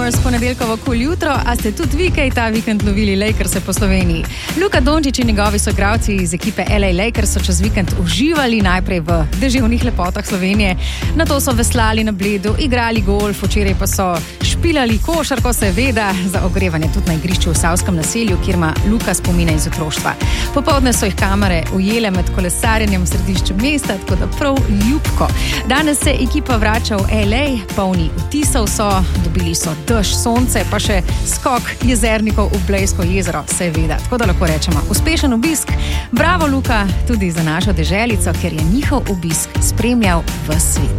danes ponedeljkovo jutro, a ste tudi vi kaj ta vikend lovili Lakerse po Sloveniji? Luka Dončić in njegovi soigralci iz ekipe LA Lakers so čez vikend uživali najprej v deževnih lepotah Slovenije, nato so veslali na Bledu, igrali golf, včeraj pa so špilali košarko, seveda za ogrevanje tudi na igrišču v Savskem naselju, kjer ima Luka spomine iz otroštva. Popoldne so jih kamere ujele med kolesarjenjem v središču mesta, tako da prav ljubko. Danes se ekipa vrača v LA, polni vtisov so, dobili so dež, sonce, pa še skok jezernikov v Blejsko jezero, seveda. Tako da lahko rečemo, uspešen obisk. Bravo, Luka, tudi za našo deželico, ker je njihov obisk spremljal ves svet.